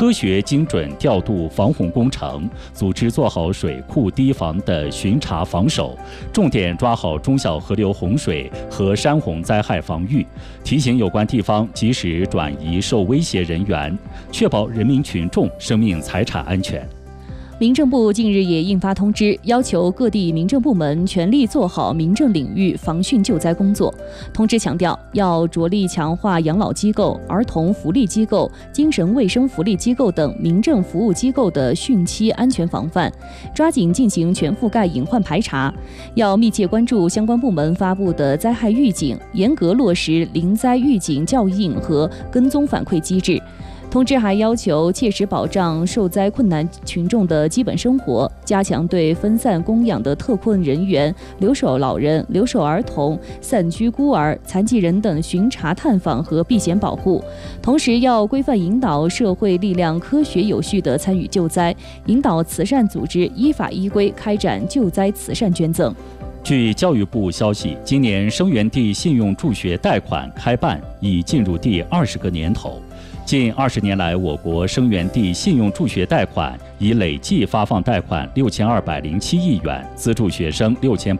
科学精准调度防洪工程，组织做好水库堤防的巡查防守，重点抓好中小河流洪水和山洪灾害防御，提醒有关地方及时转移受威胁人员，确保人民群众生命财产安全。 民政部近日也印发通知，要求各地民政部门全力做好民政领域防汛救灾工作。通知强调，要着力强化养老机构、儿童福利机构、精神卫生福利机构等民政服务机构的汛期安全防范，抓紧进行全覆盖隐患排查。要密切关注相关部门发布的灾害预警，严格落实临灾预警校应和跟踪反馈机制。通知还要求切实保障受灾困难群众的基本生活，加强对分散供养的特困人员、留守老人、留守儿童、散居孤儿、残疾人等巡查探访和避险保护。同时，要规范引导社会力量科学有序地参与救灾，引导慈善组织依法依规开展救灾慈善捐赠。 据教育部消息，今年生源地信用助学贷款开办已进入第20个年头。近20年来，我国生源地信用助学贷款已累计发放贷款6207亿元，资助学生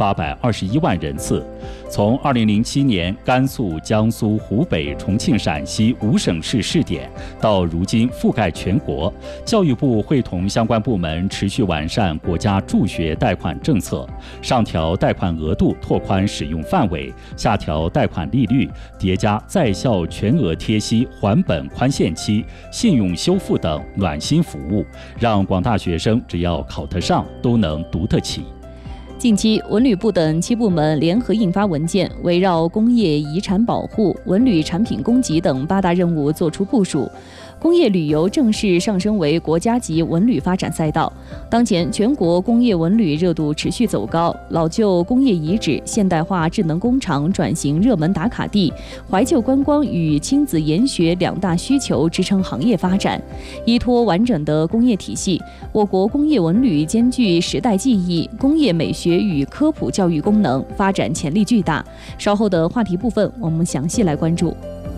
6821万人次。从2007年甘肃、江苏、湖北、重庆、陕西5省市试点到如今覆盖全国，教育部会同相关部门持续完善国家助学贷款政策，上调贷款额度，拓宽使用范围，下调贷款利率，叠加在校全额贴息、还本宽限期、信用修复等暖心服务，让广大学生只要考得上，都能读得起。 近期，文旅部等7部门联合印发文件，围绕工业遗产保护、文旅产品供给等8大任务作出部署。工业旅游正式上升为国家级文旅发展赛道。当前，全国工业文旅热度持续走高，老旧工业遗址、现代化智能工厂转型热门打卡地，怀旧观光与亲子研学2大需求支撑行业发展。依托完整的工业体系，我国工业文旅兼具时代记忆、工业美学与科普教育功能，发展潜力巨大。稍后的话题部分，我们详细来关注。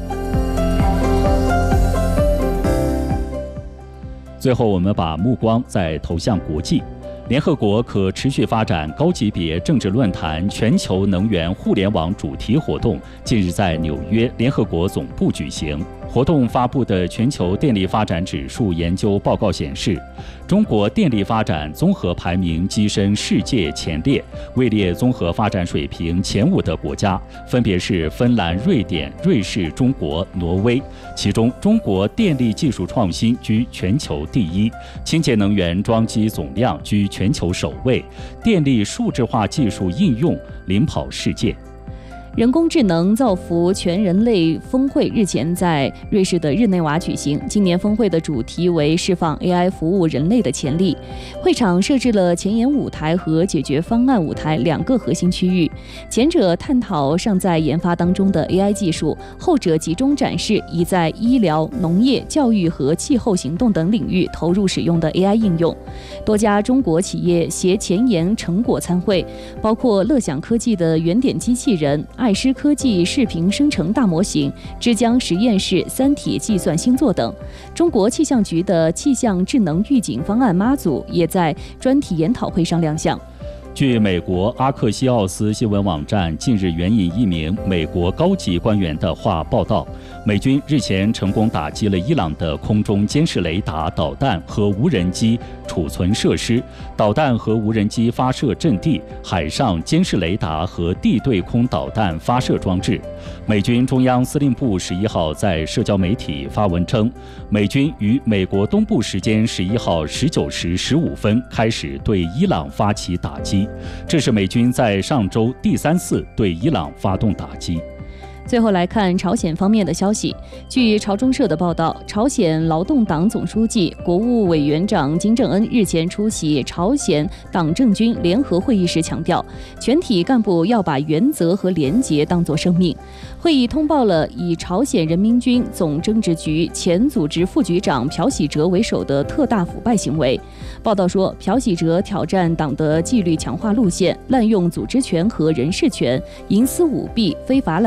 最后，我们把目光再投向国际。联合国可持续发展高级别政治论坛全球能源互联网主题活动近日在纽约联合国总部举行。活动发布的全球电力发展指数研究报告显示，中国电力发展综合排名跻身世界前列，位列综合发展水平前5的国家，分别是芬兰、瑞典、瑞士、中国、挪威。其中，中国电力技术创新居全球第1，清洁能源装机总量居全球首位，电力数字化技术应用领跑世界。 人工智能造福全人类峰会日前在瑞士的日内瓦举行。今年峰会的主题为释放 AI 服务人类的潜力。会场设置了前沿舞台和解决方案舞台2个核心区域，前者探讨尚在研发当中的 AI 技术，后者集中展示已在医疗、农业、教育和气候行动等领域投入使用的 AI 应用。多家中国企业携前沿成果参会，包括乐享科技的原点机器人、爱思科技视频生成大模型、之江实验室三体计算星座等。中国气象局的气象智能预警方案妈祖也在专题研讨会上亮相。 据美国阿克西奥斯新闻网站近日援引一名美国高级官员的话报道，美军日前成功打击了伊朗的空中监视雷达、导弹和无人机储存设施、导弹和无人机发射阵地、海上监视雷达和地对空导弹发射装置。美军中央司令部11号在社交媒体发文称，美军于美国东部时间11号19时15分开始对伊朗发起打击，这是美军在上周第3次对伊朗发动打击。 最后来看朝鲜方面的消息。据朝中社的报道，朝鲜劳动党总书记、国务委员长金正恩日前出席朝鲜党政军联合会议时强调，全体干部要把原则和廉洁当作生命。会议通报了以朝鲜人民军总政治局前组织副局长朴喜哲为首的特大腐败行为。报道说，朴喜哲挑战党的纪律强化路线，滥用组织权和人事权，营私舞弊、非法揽财，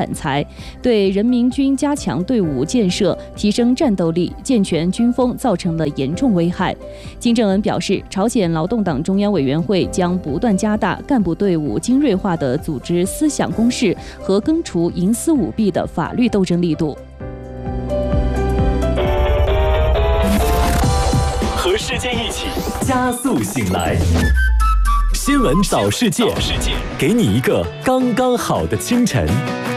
对人民军加强队伍建设、提升战斗力、健全军风造成了严重危害。金正恩表示，朝鲜劳动党中央委员会将不断加大干部队伍精锐化的组织思想攻势和根除营私舞弊的法律斗争力度。 和世界一起加速醒来，新闻早世界，给你一个刚刚好的清晨。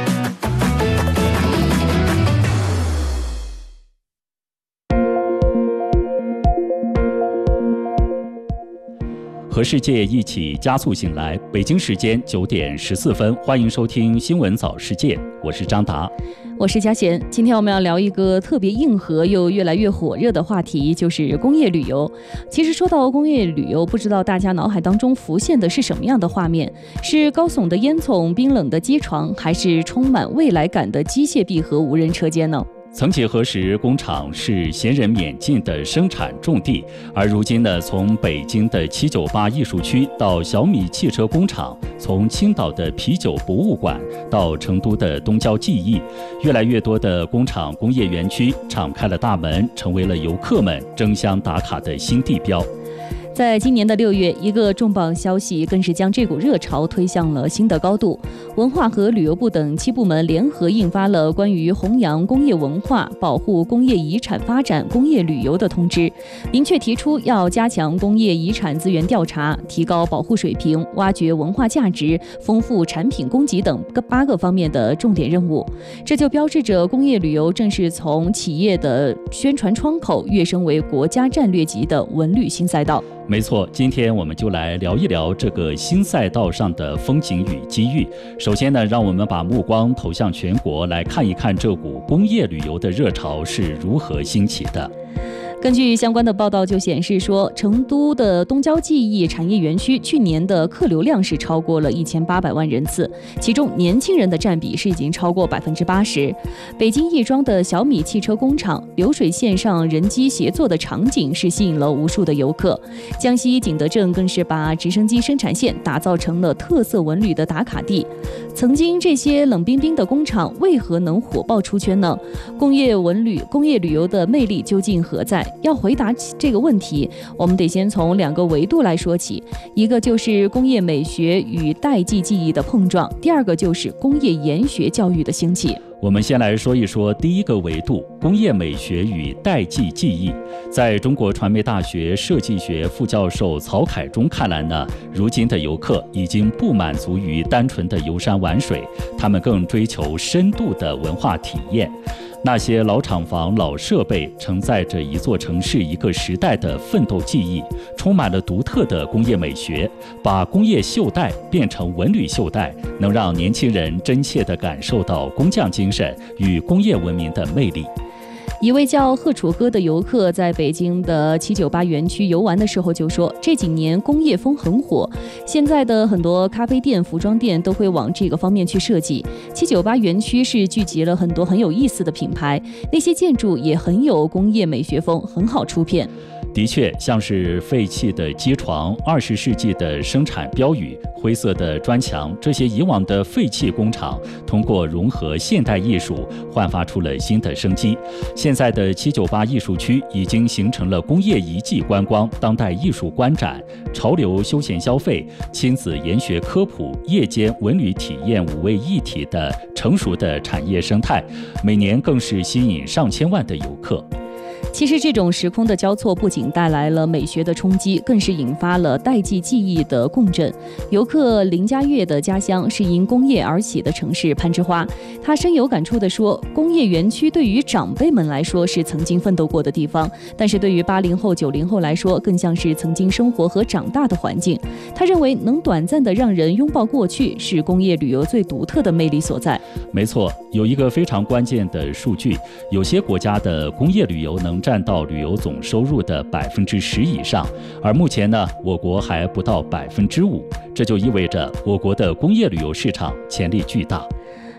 和世界一起加速醒来，北京时间9点14分，欢迎收听新闻早世界，我是张达。 我是佳贤，今天我们要聊一个特别硬核又越来越火热的话题，就是工业旅游。其实说到工业旅游，不知道大家脑海当中浮现的是什么样的画面？是高耸的烟囱、冰冷的机床，还是充满未来感的机械臂和无人车间呢？ 曾几何时，工厂是闲人免进的生产重地，而如今呢，从北京的798艺术区到小米汽车工厂，从青岛的啤酒博物馆到成都的东郊记忆，越来越多的工厂工业园区敞开了大门，成为了游客们争相打卡的新地标。 在今年的6月，一个重磅消息更是将这股热潮推向了新的高度。文化和旅游部等7部门联合印发了关于弘扬工业文化、保护工业遗产发展工业旅游的通知，明确提出要加强工业遗产资源调查，提高保护水平，挖掘文化价值，丰富产品供给等8个方面的重点任务。这就标志着工业旅游正式从企业的宣传窗口跃升为国家战略级的文旅新赛道。 没错，今天我们就来聊一聊这个新赛道上的风景与机遇。首先呢，让我们把目光投向全国，来看一看这股工业旅游的热潮是如何兴起的。 根据相关的报道就显示说，成都的东郊记忆产业园区去年的客流量是超过了1800万人次，其中年轻人的占比是已经超过80%。北京亦庄的小米汽车工厂流水线上人机协作的场景是吸引了无数的游客。江西景德镇更是把直升机生产线打造成了特色文旅的打卡地。曾经这些冷冰冰的工厂为何能火爆出圈呢？工业旅游的魅力究竟何在？要回答这个问题，我们得先从2个维度来说起，一个就是工业美学与代际记忆的碰撞，第二个就是工业研学教育的兴起。 我们先来说一说第一个维度，工业美学与代际记忆。在中国传媒大学设计学副教授曹凯忠看来呢，如今的游客已经不满足于单纯的游山玩水，他们更追求深度的文化体验。那些老厂房、老设备承载着一座城市、一个时代的奋斗记忆，充满了独特的工业美学，把工业袖带变成文旅袖带，能让年轻人真切地感受到工匠精神与工业文明的魅力。 一位叫贺楚歌的游客在北京的798园区游玩的时候就说，这几年工业风很火，现在的很多咖啡店、服装店都会往这个方面去设计。798园区是聚集了很多很有意思的品牌，那些建筑也很有工业美学风，很好出片。 的确，像是废弃的机床、20世纪的生产标语、灰色的砖墙，这些以往的废弃工厂，通过融合现代艺术，焕发出了新的生机。现在的798艺术区已经形成了工业遗迹观光、当代艺术观展、潮流休闲消费、亲子研学科普、夜间文旅体验5位一体的成熟的产业生态，每年更是吸引上千万的游客。 其实这种时空的交错不仅带来了美学的冲击，更是引发了代际记忆的共振。游客林佳悦的家乡是因工业而起的城市攀枝花，他深有感触地说，工业园区对于长辈们来说是曾经奋斗过的地方，但是对于80后、90后来说，更像是曾经生活和长大的环境。他认为能短暂地让人拥抱过去，是工业旅游最独特的魅力所在。 没错，有一个非常关键的数据，有些国家的工业旅游能占到旅游总收入的10%以上，而目前呢，我国还不到5%，这就意味着我国的工业旅游市场潜力巨大。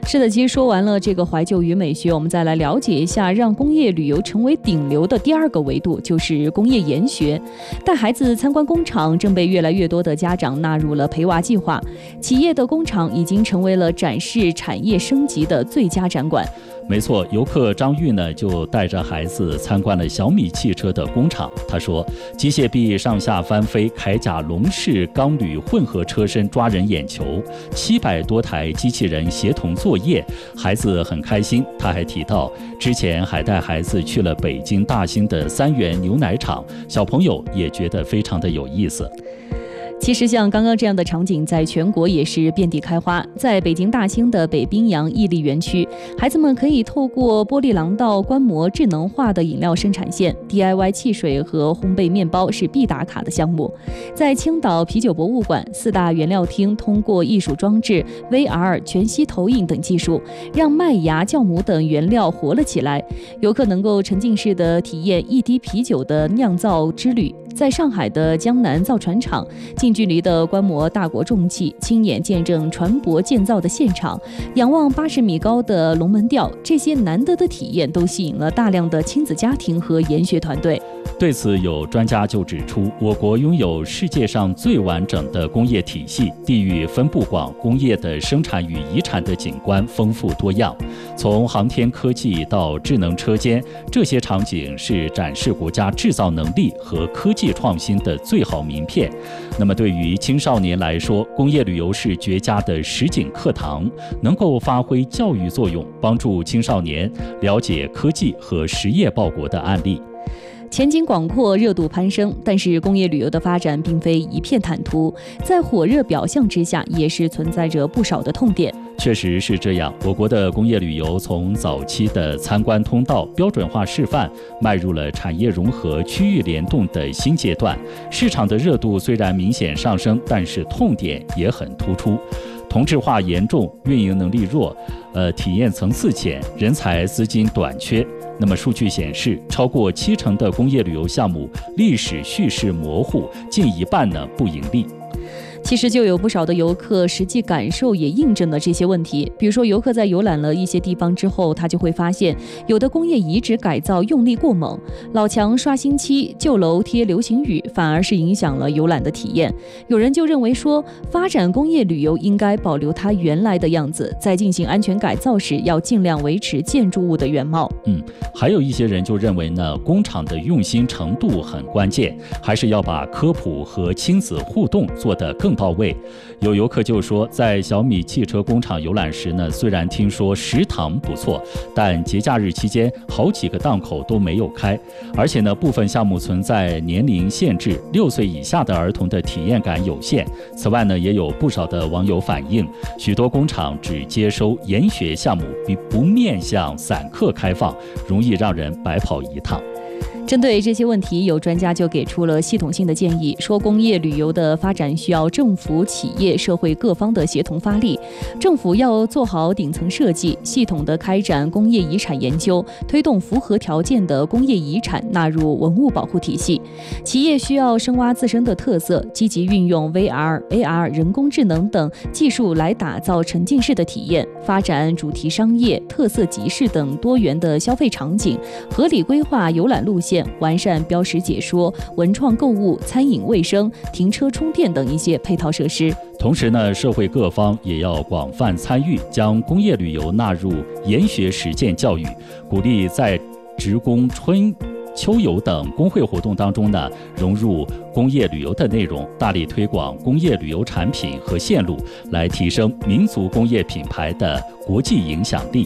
是的，其实说完了这个怀旧与美学，我们再来了解一下让工业旅游成为顶流的第二个维度，就是工业研学。带孩子参观工厂正被越来越多的家长纳入了陪娃计划，企业的工厂已经成为了展示产业升级的最佳展馆。 没错，游客张玉呢就带着孩子参观了小米汽车的工厂。他说，机械臂上下翻飞，铠甲龙式钢铝混合车身抓人眼球，700多台机器人协同作业，孩子很开心。他还提到，之前还带孩子去了北京大兴的3元牛奶厂，小朋友也觉得非常的有意思。 其实像刚刚这样的场景在全国也是遍地开花。在北京大兴的北冰洋毅力园区，孩子们可以透过玻璃廊道观摩智能化的饮料生产线， DIY 汽水和烘焙面包是必打卡的项目。在青岛啤酒博物馆，4大原料厅通过艺术装置、VR、全息投影等技术，让麦芽、酵母等原料活了起来，游客能够沉浸式的体验一滴啤酒的酿造之旅。在上海的江南造船厂，近距离的观摩大国重器，亲眼见证船舶建造的现场，仰望80米高的龙门吊，这些难得的体验都吸引了大量的亲子家庭和研学团队。 对此，有专家就指出，我国拥有世界上最完整的工业体系，地域分布广，工业的生产与遗产的景观丰富多样。从航天科技到智能车间，这些场景是展示国家制造能力和科技创新的最好名片。那么对于青少年来说，工业旅游是绝佳的实景课堂，能够发挥教育作用，帮助青少年了解科技和实业报国的案例。 前景广阔，热度攀升，但是工业旅游的发展并非一片坦途，在火热表象之下，也是存在着不少的痛点。 确实是这样，我国的工业旅游从早期的参观通道、标准化示范，迈入了产业融合、区域联动的新阶段。市场的热度虽然明显上升，但是痛点也很突出。同质化严重，运营能力弱，体验层次浅，人才资金短缺。那么数据显示，超过70%的工业旅游项目历史叙事模糊，近一半呢不盈利。 其实就有不少的游客实际感受也印证了这些问题。比如说，游客在游览了一些地方之后，他就会发现，有的工业遗址改造用力过猛，老墙刷新漆，旧楼贴流行语，反而是影响了游览的体验。有人就认为说，发展工业旅游应该保留它原来的样子，在进行安全改造时，要尽量维持建筑物的原貌。 还有一些人就认为呢，工厂的用心程度很关键，还是要把科普和亲子互动做得更到位。有游客就说，在小米汽车工厂游览时呢，虽然听说食堂不错，但节假日期间好几个档口都没有开，而且呢，部分项目存在年龄限制，6岁以下的儿童的体验感有限。此外呢，也有不少的网友反映，许多工厂只接收研学项目，并不面向散客开放，容易让人白跑一趟。 针对这些问题，有专家就给出了系统性的建议，说工业旅游的发展需要政府、企业、社会各方的协同发力。政府要做好顶层设计，系统的开展工业遗产研究，推动符合条件的工业遗产纳入文物保护体系。企业需要深挖自身的特色，积极运用 VR、AR、人工智能等技术来打造沉浸式的体验，发展主题商业、特色集市等多元的消费场景，合理规划游览路线，完善标识解说、文创购物、餐饮卫生、停车充电等一些配套设施。 同时呢，社会各方也要广泛参与，将工业旅游纳入研学实践教育，鼓励在职工春秋游等工会活动当中呢，融入工业旅游的内容，大力推广工业旅游产品和线路，来提升民族工业品牌的国际影响力。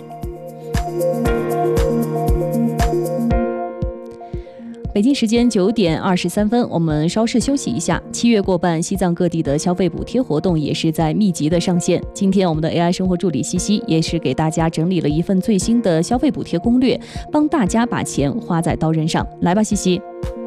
北京时间9点23分，我们稍事休息一下。7月过半，西藏各地的消费补贴活动也是在密集的上线。今天我们的 AI 生活助理西西也是给大家整理了一份最新的消费补贴攻略，帮大家把钱花在刀刃上。来吧，西西。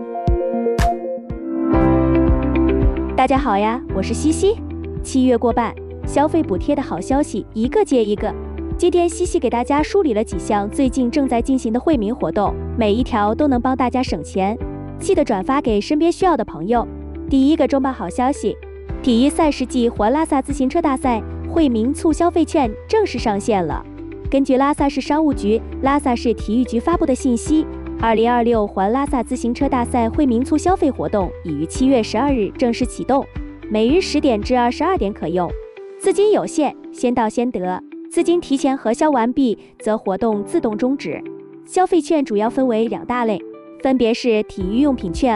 大家好呀，我是西西。7月过半，消费补贴的好消息一个接一个。今天西西给大家梳理了几项最近正在进行的惠民活动，每一条都能帮大家省钱，记得转发给身边需要的朋友。第一个周报好消息，第1赛事季环拉萨自行车大赛惠民促消费券正式上线了。根据拉萨市商务局、拉萨市体育局发布的信息，2026环拉萨自行车大赛惠民促消费活动已于7月12日正式启动，每日10点至22点可用，资金有限，先到先得。资金提前核销完毕，则活动自动终止。消费券主要分为2大类，分别是体育用品券